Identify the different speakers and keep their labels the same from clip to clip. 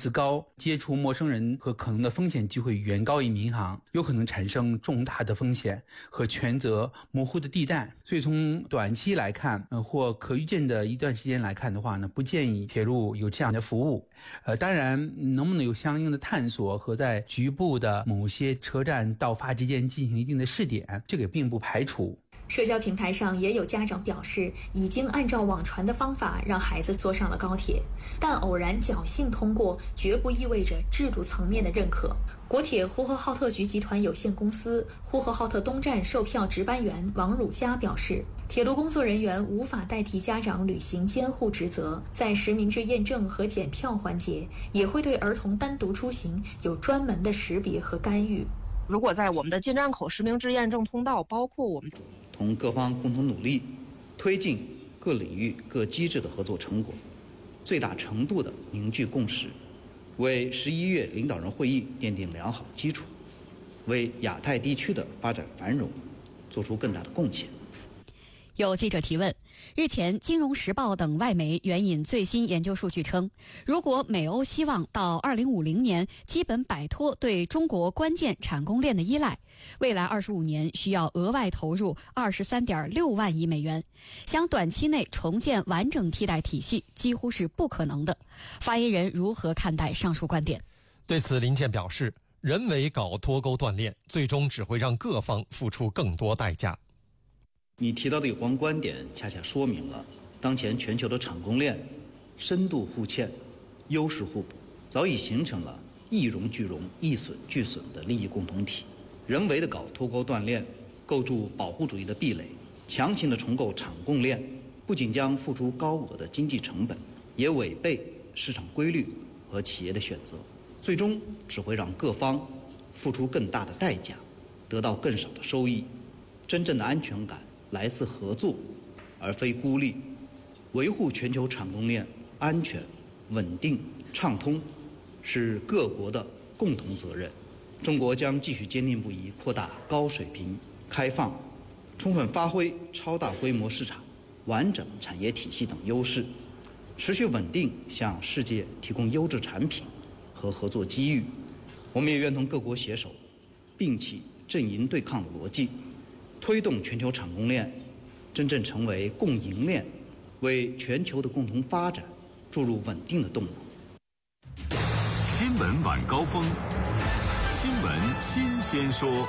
Speaker 1: 次高，接触陌生人和可能的风险机会远高于民航，有可能产生重大的风险和权责模糊的地带。所以从短期来看，或可预见的一段时间来看的话呢，不建议铁路有这样的服务。当然，能不能有相应的探索和在局部的某些车站到发之间进行一定的试点，这个并不排除。
Speaker 2: 社交平台上也有家长表示，已经按照网传的方法让孩子坐上了高铁，但偶然侥幸通过，绝不意味着制度层面的认可。国铁呼和浩特局集团有限公司呼和浩特东站售票值班员王汝佳表示，铁路工作人员无法代替家长履行监护职责，在实名制验证和检票环节，也会对儿童单独出行有专门的识别和干预。
Speaker 3: 如果在我们的进站口实名制验证通道，包括我们
Speaker 4: 同各方共同努力，推进各领域各机制的合作成果，最大程度的凝聚共识，为11月领导人会议奠定良好基础，为亚太地区的发展繁荣做出更大的贡献。
Speaker 5: 有记者提问，日前《金融时报》等外媒援引最新研究数据称，如果美欧希望到2050年基本摆脱对中国关键产供链的依赖，未来25年需要额外投入23.6万亿美元，想短期内重建完整替代体系几乎是不可能的。发言人如何看待上述观点？
Speaker 6: 对此，林健表示，人为搞脱钩断链，最终只会让各方付出更多代价。
Speaker 4: 你提到的有关观点恰恰说明了当前全球的产供链深度互嵌、优势互补，早已形成了一荣俱荣、一损俱损的利益共同体。人为的搞脱钩断链，构筑保护主义的壁垒，强行的重构产供链，不仅将付出高额的经济成本，也违背市场规律和企业的选择，最终只会让各方付出更大的代价，得到更少的收益。真正的安全感来自合作，而非孤立。维护全球产供链安全、稳定、畅通，是各国的共同责任。中国将继续坚定不移扩大高水平开放，充分发挥超大规模市场、完整产业体系等优势，持续稳定向世界提供优质产品和合作机遇。我们也愿同各国携手，摒弃阵营对抗的逻辑，推动全球产供链真正成为共赢链，为全球的共同发展注入稳定的动能。
Speaker 7: 新闻晚高峰，新闻新鲜说。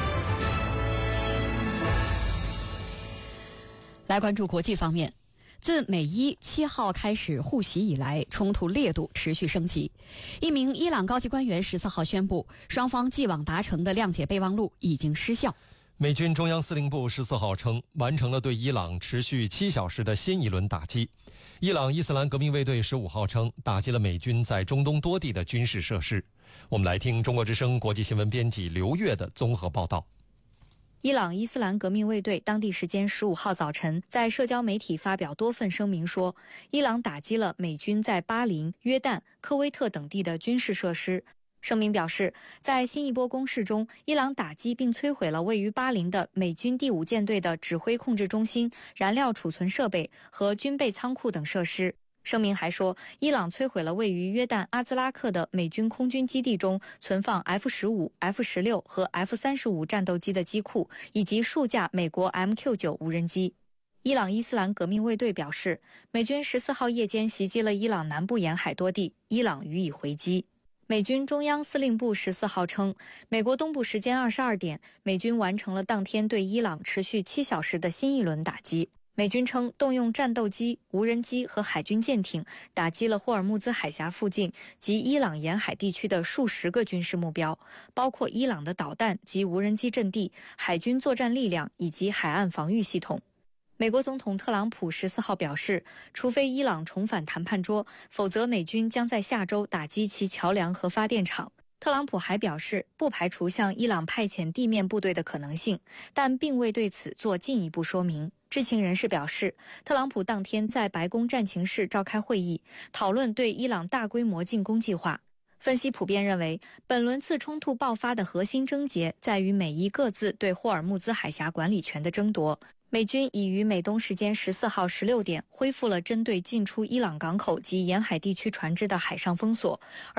Speaker 5: 来关注国际方面。自美伊7号开始互袭以来，冲突烈度持续升级。一名伊朗高级官员14号宣布，双方既往达成的谅解备忘录已经失效。
Speaker 6: 美军中央司令部14号称，完成了对伊朗持续7小时的新一轮打击。伊朗伊斯兰革命卫队15号称，打击了美军在中东多地的军事设施。我们来听中国之声国际新闻编辑刘越的综合报道。
Speaker 8: 伊朗伊斯兰革命卫队当地时间15号早晨在社交媒体发表多份声明说，伊朗打击了美军在巴林、约旦、科威特等地的军事设施。声明表示，在新一波攻势中，伊朗打击并摧毁了位于巴林的美军第5舰队的指挥控制中心、燃料储存设备和军备仓库等设施。声明还说，伊朗摧毁了位于约旦阿兹拉克的美军空军基地中存放 F-15、F-16 和 F-35 战斗机的机库，以及数架美国 MQ-9 无人机。伊朗伊斯兰革命卫队表示，美军14号夜间袭击了伊朗南部沿海多地，伊朗予以回击。美军中央司令部14号称，美国东部时间22点，美军完成了当天对伊朗持续7小时的新一轮打击。美军称，动用战斗机、无人机和海军舰艇打击了霍尔木兹海峡附近及伊朗沿海地区的数十个军事目标，包括伊朗的导弹及无人机阵地、海军作战力量以及海岸防御系统。美国总统特朗普14号表示，除非伊朗重返谈判桌，否则美军将在下周打击其桥梁和发电厂。特朗普还表示，不排除向伊朗派遣地面部队的可能性，但并未对此做进一步说明。知情人士表示，特朗普当天在白宫战情室召开会议，讨论对伊朗大规模进攻计划。分析普遍认为，本轮次冲突爆发的核心症结在于美伊各自对霍尔木兹海峡管理权的争夺。美军已于美东时间14号16点恢复了针对进出伊朗港口及沿海地区船只的海上封锁，